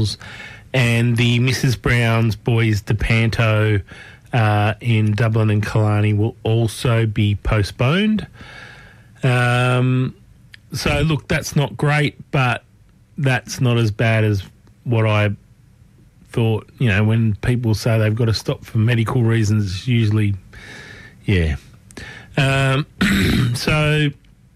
finals, and the Mrs. Brown's Boys de Panto in Dublin and Killarney will also be postponed. So, look, that's not great, but that's not as bad as what I thought. You know, when people say they've got to stop for medical reasons, it's usually, yeah. So,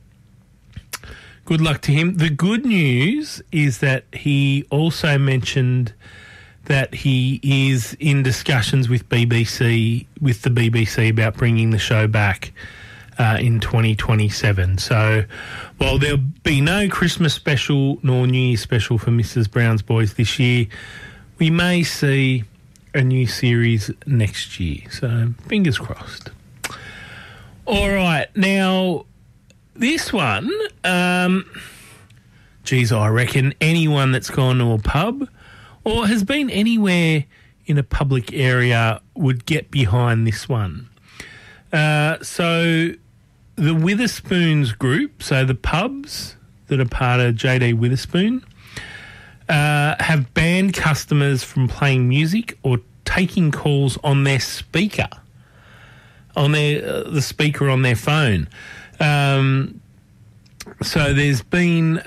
good luck to him. The good news is that he also mentioned that he is in discussions with the BBC about bringing the show back in 2027. So while there'll be no Christmas special nor New Year special for Mrs. Brown's Boys this year, we may see a new series next year. So fingers crossed. All right, now this one, geez, I reckon anyone that's gone to a pub or has been anywhere in a public area would get behind this one. So the Witherspoons group, so the pubs that are part of JD Witherspoon, have banned customers from playing music or taking calls on their speaker, on the speaker on their phone. So there's been,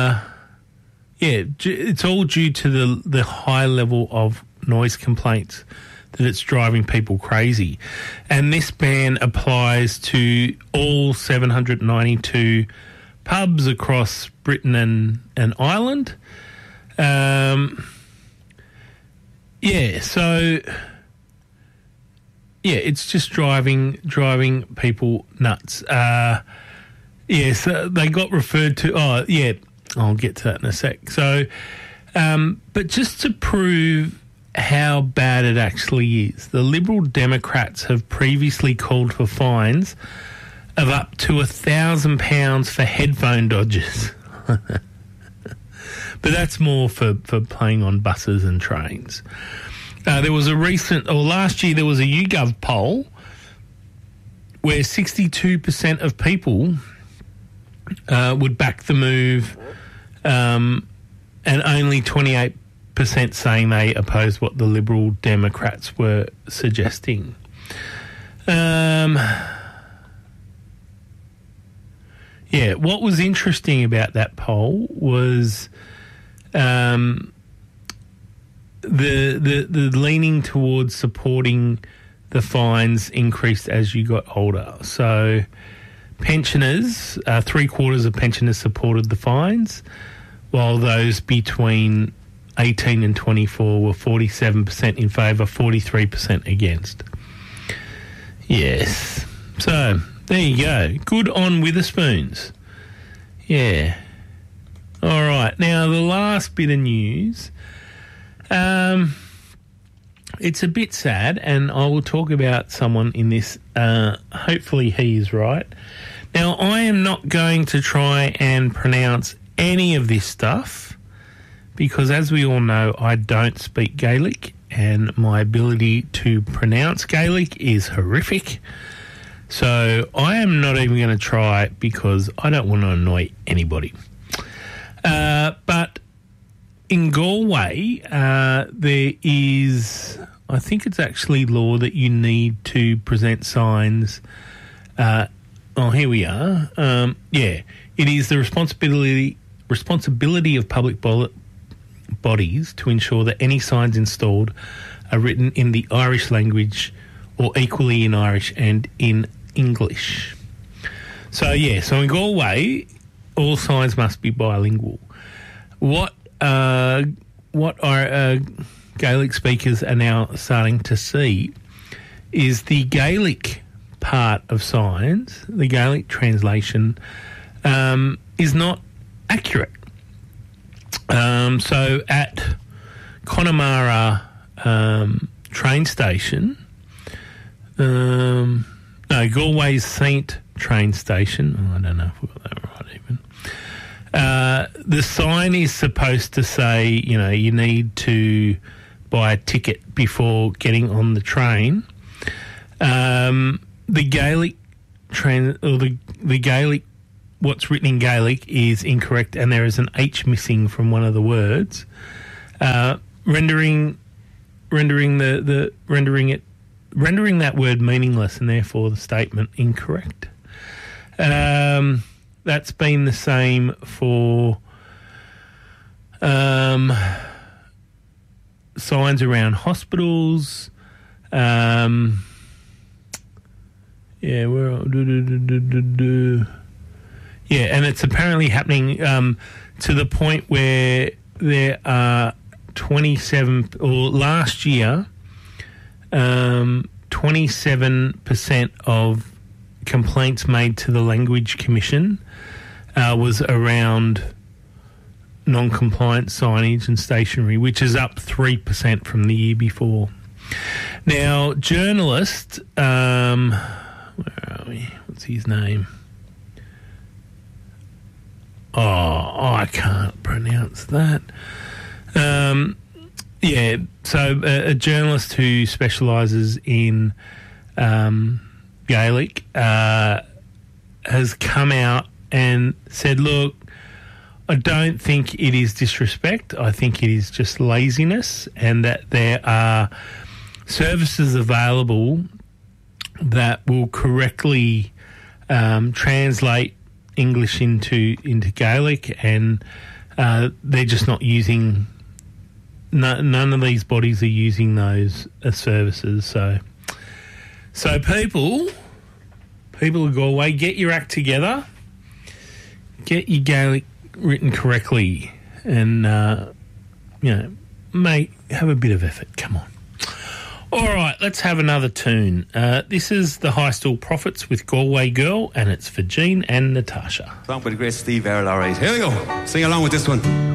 it's all due to the high level of noise complaints that it's driving people crazy. And this ban applies to all 792 pubs across Britain and Ireland. It's just driving people nuts. So they got referred to... Oh, yeah, I'll get to that in a sec. So, but just to prove how bad it actually is, the Liberal Democrats have previously called for fines of up to £1,000 for headphone dodgers. But that's more for playing on buses and trains. Last year there was a YouGov poll where 62% of people would back the move, and only 28% saying they opposed what the Liberal Democrats were suggesting. What was interesting about that poll was the leaning towards supporting the fines increased as you got older. So pensioners, 3/4 of pensioners supported the fines, while those between 18 and 24 were 47% in favour, 43% against. Yes. So there you go. Good on Witherspoons. Yeah. All right. Now, the last bit of news. It's a bit sad, and I will talk about someone in this. Hopefully he is right. Now, I am not going to try and pronounce any of this stuff because, as we all know, I don't speak Gaelic and my ability to pronounce Gaelic is horrific. So I am not even going to try because I don't want to annoy anybody. But in Galway, there is, I think it's actually law that you need to present signs. Here we are. It is the responsibility of public bodies to ensure that any signs installed are written in the Irish language or equally in Irish and in English. So in Galway, all signs must be bilingual. What our Gaelic speakers are now starting to see is the Gaelic part of signs, the Gaelic translation, is not accurate. So at Connemara train station, Galway's Saint train station, I don't know if we got that right even, the sign is supposed to say, you need to buy a ticket before getting on the train. The Gaelic the Gaelic, what's written in Gaelic is incorrect, and there is an H missing from one of the words. rendering that word meaningless and therefore the statement incorrect. That's been the same for signs around hospitals. Yeah, and it's apparently happening to the point where there are 27, or last year, 27% of complaints made to the Language Commission was around non-compliant signage and stationery, which is up 3% from the year before. Now, journalist, where are we? What's his name? Oh, I can't pronounce that. Yeah, so a journalist who specialises in Gaelic has come out and said, look, I don't think it is disrespect. I think it is just laziness, and that there are services available that will correctly translate English into Gaelic, and they're just not using. None of these bodies are using those services. So people of Galway, get your act together, get your Gaelic written correctly, and mate, have a bit of effort. Come on. All right, let's have another tune. This is the High Stool Prophets with Galway Girl, and it's for Jean and Natasha. Song by the great Steve Earle, all right. Here we go. Sing along with this one.